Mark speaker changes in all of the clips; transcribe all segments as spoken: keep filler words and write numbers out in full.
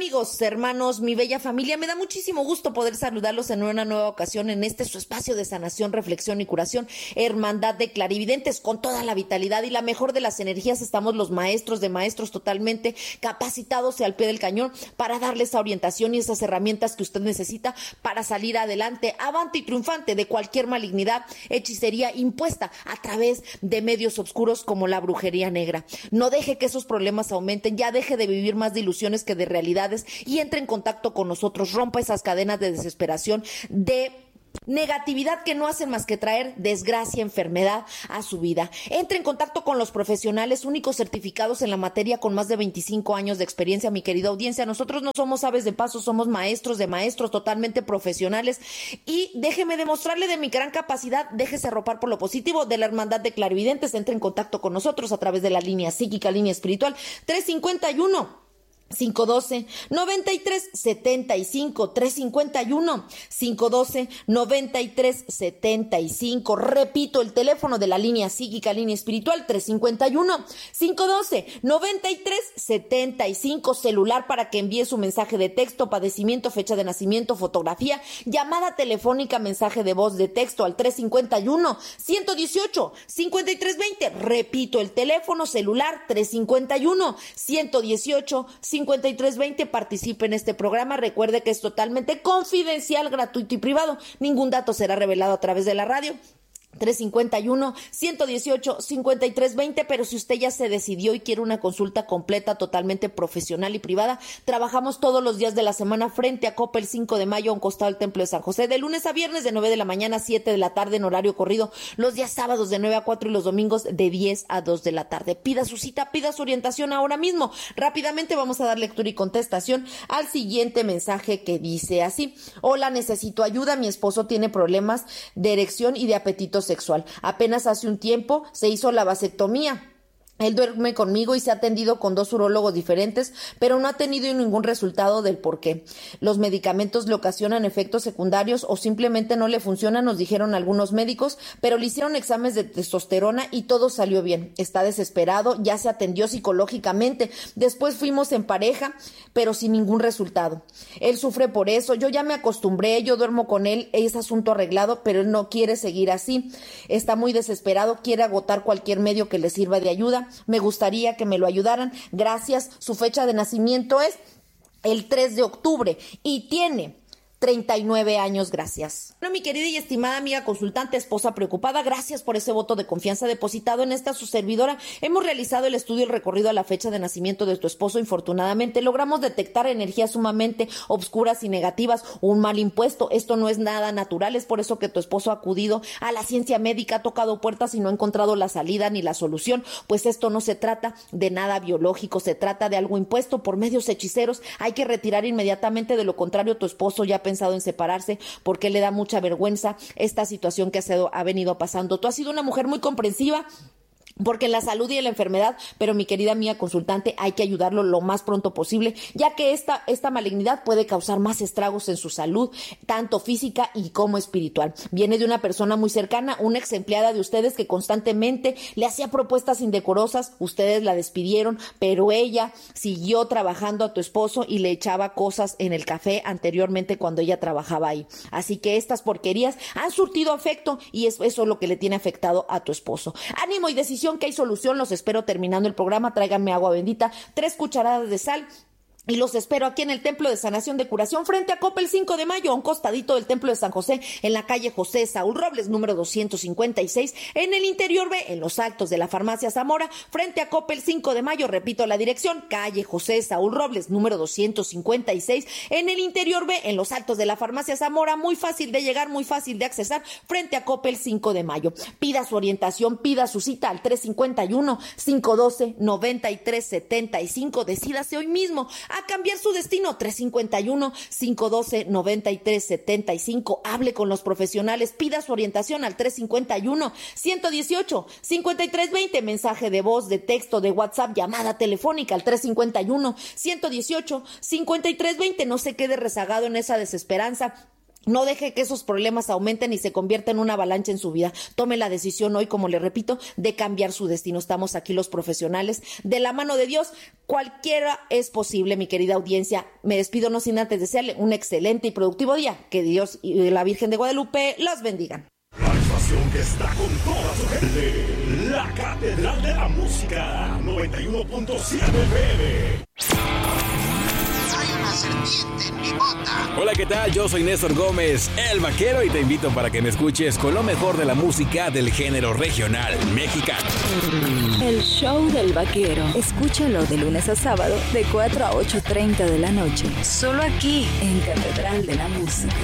Speaker 1: amigos, hermanos, mi bella familia? Me da muchísimo gusto poder saludarlos en una nueva ocasión en este su espacio de sanación, reflexión y curación, Hermandad de Clarividentes, con toda la vitalidad y la mejor de las energías. Estamos los maestros de maestros totalmente capacitados y al pie del cañón para darle esa orientación y esas herramientas que usted necesita para salir adelante, avante y triunfante de cualquier malignidad, hechicería impuesta a través de medios oscuros como la brujería negra. No deje que esos problemas aumenten, ya deje de vivir más de ilusiones que de realidades y entre en contacto con nosotros, rompa esas cadenas de desesperación, de negatividad que no hacen más que traer desgracia, enfermedad a su vida. Entre en contacto con los profesionales únicos certificados en la materia con más de veinticinco años de experiencia, mi querida audiencia. Nosotros no somos aves de paso, somos maestros de maestros totalmente profesionales y déjeme demostrarle de mi gran capacidad. Déjese arropar por lo positivo de la Hermandad de Clarividentes. Entre en contacto con nosotros a través de la línea psíquica, línea espiritual tres cincuenta y uno cinco doce, noventa y tres setenta y cinco, tres cincuenta y uno, cinco doce, noventa y tres setenta y cinco. Repito, el teléfono de la línea psíquica, línea espiritual, tres cincuenta y uno, cinco doce, noventa y tres setenta y cinco. Celular para que envíe su mensaje de texto, padecimiento, fecha de nacimiento, fotografía, llamada telefónica, mensaje de voz, de texto al tres cincuenta y uno, ciento dieciocho, cincuenta y tres veinte. Repito, el teléfono celular tres cincuenta y uno, ciento dieciocho, cincuenta y tres veinte. Participe en este programa. Recuerde que es totalmente confidencial, gratuito y privado. Ningún dato será revelado a través de la radio. tres cincuenta y uno, ciento dieciocho, cincuenta y tres veinte, pero si usted ya se decidió y quiere una consulta completa, totalmente profesional y privada, trabajamos todos los días de la semana frente a Coppel cinco de mayo, a un costado del Templo de San José, de lunes a viernes de nueve de la mañana a siete de la tarde en horario corrido, los días sábados de nueve a cuatro y los domingos de diez a dos de la tarde. Pida su cita, pida su orientación ahora mismo. Rápidamente vamos a dar lectura y contestación al siguiente mensaje que dice así: hola, necesito ayuda, mi esposo tiene problemas de erección y de apetito sexual. Apenas hace un tiempo se hizo la vasectomía. Él duerme conmigo y se ha atendido con dos urólogos diferentes, pero no ha tenido ningún resultado del por qué. Los medicamentos le ocasionan efectos secundarios o simplemente no le funcionan, nos dijeron algunos médicos, pero le hicieron exámenes de testosterona y todo salió bien. Está desesperado, ya se atendió psicológicamente. Después fuimos en pareja, pero sin ningún resultado. Él sufre por eso, yo ya me acostumbré, yo duermo con él, es asunto arreglado, pero él no quiere seguir así. Está muy desesperado, quiere agotar cualquier medio que le sirva de ayuda. Me gustaría que me lo ayudaran. Gracias. Su fecha de nacimiento es el tres de octubre y tiene treinta y nueve años, gracias. Bueno, mi querida y estimada amiga consultante, esposa preocupada, gracias por ese voto de confianza depositado en esta su servidora. Hemos realizado el estudio y el recorrido a la fecha de nacimiento de tu esposo. Infortunadamente, logramos detectar energías sumamente obscuras y negativas, un mal impuesto. Esto no es nada natural, es por eso que tu esposo ha acudido a la ciencia médica, ha tocado puertas y no ha encontrado la salida ni la solución, pues esto no se trata de nada biológico, se trata de algo impuesto por medios hechiceros. Hay que retirar inmediatamente, de lo contrario tu esposo ya pensado en separarse porque le da mucha vergüenza esta situación que ha, ha venido pasando. Tú has sido una mujer muy comprensiva, porque en la salud y en la enfermedad, pero mi querida amiga consultante, hay que ayudarlo lo más pronto posible, ya que esta, esta malignidad puede causar más estragos en su salud, tanto física y como espiritual. Viene de una persona muy cercana, una ex empleada de ustedes que constantemente le hacía propuestas indecorosas, ustedes la despidieron, pero ella siguió trabajando a tu esposo y le echaba cosas en el café anteriormente cuando ella trabajaba ahí. Así que estas porquerías han surtido efecto y es eso lo que le tiene afectado a tu esposo. Ánimo y decisión, que hay solución. Los espero terminando el programa. Tráiganme agua bendita, tres cucharadas de sal. Y los espero aquí en el Templo de Sanación de Curación, frente a Coppel cinco de mayo, a un costadito del Templo de San José, en la calle José Saúl Robles, número doscientos cincuenta y seis, en el interior B, en los altos de la farmacia Zamora, frente a Coppel cinco de mayo, repito la dirección, calle José Saúl Robles, número doscientos cincuenta y seis, en el interior B, en los altos de la farmacia Zamora, muy fácil de llegar, muy fácil de accesar, frente a Coppel cinco de mayo. Pida su orientación, pida su cita al tres cincuenta y uno, cinco doce, noventa y tres setenta y cinco, decídase hoy mismo a cambiar su destino. Tres cincuenta y uno, cinco doce, noventa y tres setenta y cinco. Hable con los profesionales, pida su orientación al tres cincuenta y uno, ciento dieciocho, cincuenta y tres veinte. Mensaje de voz, de texto, de WhatsApp, llamada telefónica al tres cincuenta y uno, ciento dieciocho, cincuenta y tres veinte. No se quede rezagado en esa desesperanza. No deje que esos problemas aumenten y se conviertan en una avalancha en su vida. Tome la decisión hoy, como le repito, de cambiar su destino. Estamos aquí los profesionales. De la mano de Dios, cualquiera es posible, mi querida audiencia. Me despido no sin antes desearle un excelente y productivo día. Que Dios y la Virgen de Guadalupe los bendigan.
Speaker 2: La estación que está con toda su gente. La Catedral de la Música. noventa y uno punto siete F M.
Speaker 3: Una serpiente en mi bota.
Speaker 4: Hola, ¿qué tal? Yo soy Néstor Gómez, el vaquero, y te invito para que me escuches con lo mejor de la música del género regional mexicano.
Speaker 5: El show del vaquero. Escúchalo de lunes a sábado de cuatro a ocho treinta de la noche. Solo aquí en Catedral de la Música.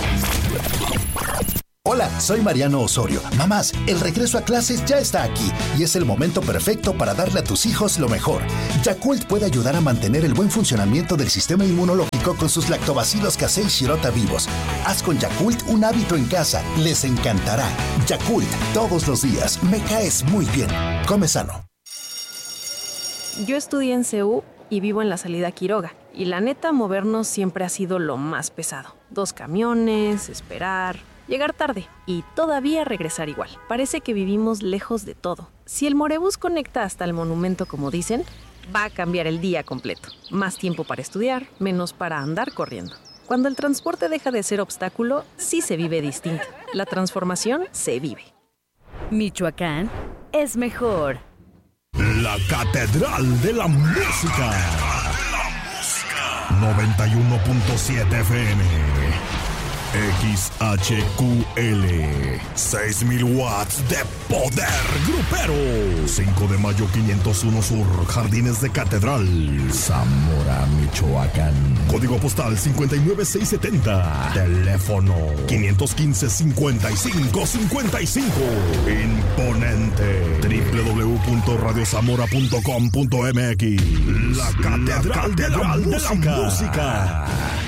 Speaker 6: Hola, soy Mariano Osorio. Mamás, el regreso a clases ya está aquí y es el momento perfecto para darle a tus hijos lo mejor. Yakult puede ayudar a mantener el buen funcionamiento del sistema inmunológico con sus lactobacilos casei shirota vivos. Haz con Yakult un hábito en casa. Les encantará. Yakult, todos los días. Me caes muy bien. Come sano.
Speaker 7: Yo estudié en C U y vivo en la salida Quiroga. Y la neta, movernos siempre ha sido lo más pesado. Dos camiones, esperar, llegar tarde y todavía regresar igual. Parece que vivimos lejos de todo. Si el Morebús conecta hasta el monumento, como dicen, va a cambiar el día completo. Más tiempo para estudiar, menos para andar corriendo. Cuando el transporte deja de ser obstáculo, sí se vive distinto. La transformación se vive.
Speaker 5: Michoacán es mejor.
Speaker 2: La Catedral de la Música. noventa y uno punto siete F M. X H Q L, seis mil watts de poder grupero. cinco de mayo quinientos uno Sur, Jardines de Catedral, Zamora, Michoacán. Código postal cincuenta y nueve seis setenta. Teléfono quinientos quince cincuenta y cinco cincuenta y cinco. Imponente. doble u doble u doble u punto radio zamora punto com punto m x. La Catedral de la Música.